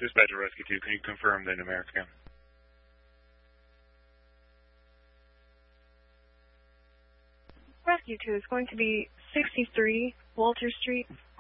Dispatch to Rescue 2, can you confirm the numerics again? Rescue 2 is going to be 63 Walter Street.